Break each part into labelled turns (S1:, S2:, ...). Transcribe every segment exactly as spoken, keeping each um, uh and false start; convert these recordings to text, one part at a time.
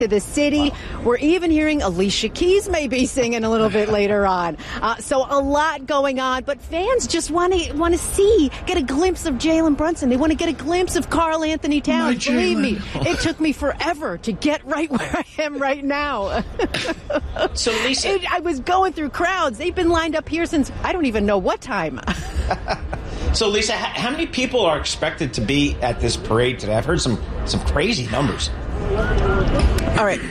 S1: to the city. We're even hearing Alicia Keys maybe singing a little bit later on. Uh, so a lot going on, but fans just want to want to see, get a glimpse of Jalen Brunson. They want to get a glimpse of Karl Anthony Towns.
S2: My
S1: Believe me,
S2: Jalen.
S1: it took me forever to get right where I am right now.
S3: So, Lisa,
S1: it, I was going through crowds. They've been lined up here since I don't even know what time.
S3: So, Lisa, how many people are expected to be at this parade today? I've heard some some crazy numbers.
S1: All right.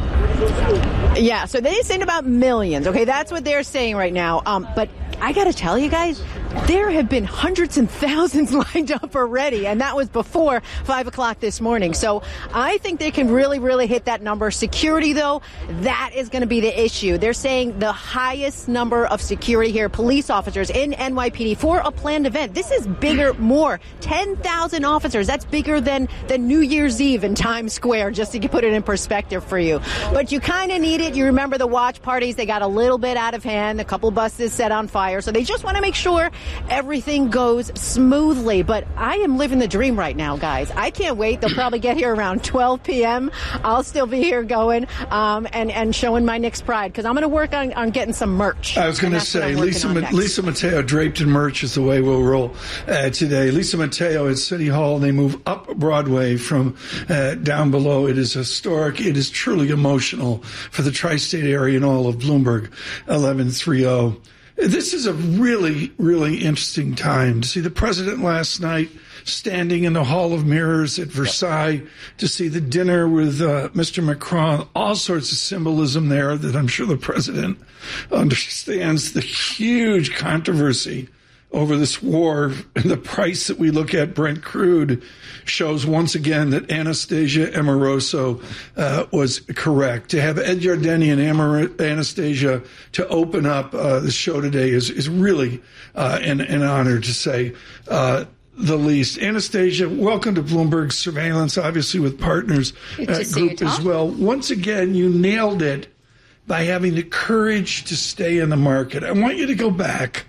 S1: Yeah, so they're saying about millions. Okay, that's what they're saying right now. Um, but I got to tell you guys, there have been hundreds and thousands lined up already, and that was before five o'clock this morning. So I think they can really, really hit that number. Security, though, that is going to be the issue. They're saying the highest number of security here, police officers in N Y P D for a planned event. This is bigger, more. ten thousand officers. That's bigger than, than New Year's Eve in Times Square, just to put it in perspective for you. But you kind of need it. You remember the watch parties. They got a little bit out of hand. A couple buses set on fire. So they just want to make sure everything goes smoothly. But I am living the dream right now, guys. I can't wait. They'll probably get here around twelve p.m. I'll still be here going um, and, and showing my Knicks pride because I'm going to work on, on getting some merch.
S2: I was going to say, Lisa, Ma- Lisa Mateo draped in merch is the way we'll roll uh, today. Lisa Mateo at City Hall. They move up Broadway from uh, down below. It is historic. It is truly emotional for the tri-state area and all of Bloomberg eleven thirty. This is a really, really interesting time to see the president last night standing in the Hall of Mirrors at Versailles, to see the dinner with uh, Mister Macron, all sorts of symbolism there that I'm sure the president understands. The huge controversy over this war and the price that we look at, Brent crude, shows once again that Anastasia Amoroso uh, was correct. To have Ed Yardeni and Amor- Anastasia to open up uh, the show today is, is really uh, an, an honor, to say uh, the least. Anastasia, welcome to Bloomberg Surveillance, obviously with Partners uh, Group as well. Once again, you nailed it by having the courage to stay in the market. I want you to go back.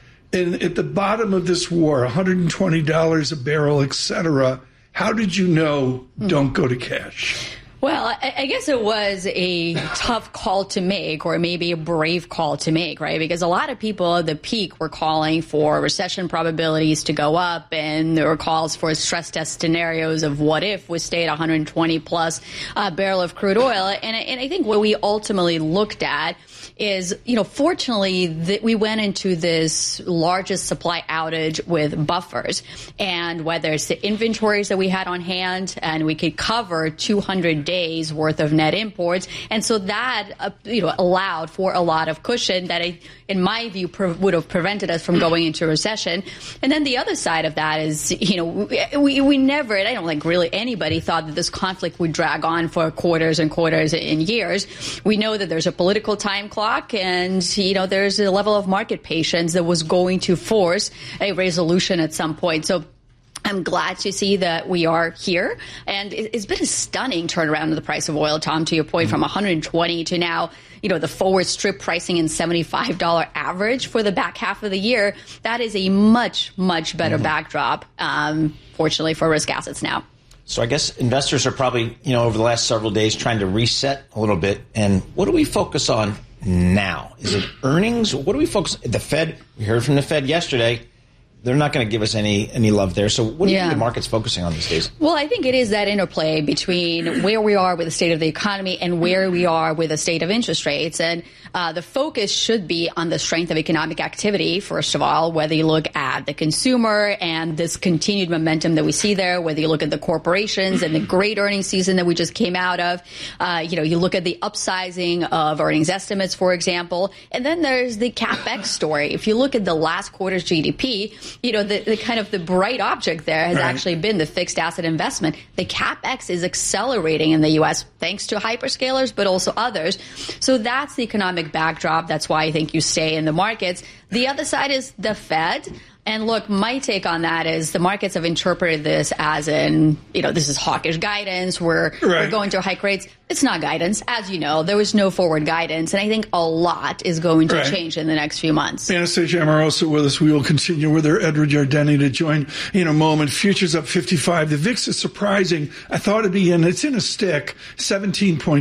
S2: And at the bottom of this war, one hundred twenty dollars a barrel, et cetera, how did you know don't go to cash?
S4: Well, I, I guess it was a tough call to make, or maybe a brave call to make, right? Because a lot of people at the peak were calling for recession probabilities to go up, and there were calls for stress test scenarios of what if we stayed one hundred twenty plus uh, barrel of crude oil. And, and I think what we ultimately looked at is, you know, fortunately that we went into this largest supply outage with buffers, and whether it's the inventories that we had on hand, and we could cover two hundred days worth of net imports. And so that, uh, you know, allowed for a lot of cushion that, I, in my view, pre- would have prevented us from going into recession. And then the other side of that is, you know, we, we never, and I don't think really anybody thought that this conflict would drag on for quarters and quarters and years. We know that there's a political time clock, and, you know, there's a level of market patience that was going to force a resolution at some point. So I'm glad to see that we are here. And it's been a stunning turnaround in the price of oil, Tom, to your point, from one hundred twenty to now, you know, the forward strip pricing in seventy-five dollars average for the back half of the year. That is a much, much better mm-hmm. backdrop, um, fortunately, for risk assets now.
S3: So I guess investors are probably, you know, over the last several days trying to reset a little bit. And what do we focus on now? Is it earnings? What do we focus on? The Fed, we heard from the Fed yesterday. They're not going to give us any any love there. So what do yeah. you think the market's focusing on these days?
S4: Well, I think it is that interplay between where we are with the state of the economy and where we are with the state of interest rates. And uh, the focus should be on the strength of economic activity, first of all, whether you look at the consumer and this continued momentum that we see there, whether you look at the corporations and the great earnings season that we just came out of. Uh, you know, you look at the upsizing of earnings estimates, for example. And then there's the CapEx story. If you look at the last quarter's G D P, you know, the, the kind of the bright object there has right. actually been the fixed asset investment. The CapEx is accelerating in the U S thanks to hyperscalers, but also others. So that's the economic backdrop. That's why I think you stay in the markets. The other side is the Fed. And look, my take on that is the markets have interpreted this as in, you know, this is hawkish guidance. We're, right. we're going to hike rates. It's not guidance. As you know, there was no forward guidance. And I think a lot is going to right. change in the next few months.
S2: Anastasia Amoroso with us. We will continue with her. Edward Yardeni to join in a moment. Futures up fifty-five. The V I X is surprising. I thought it'd be in. It's in a stick. seventeen point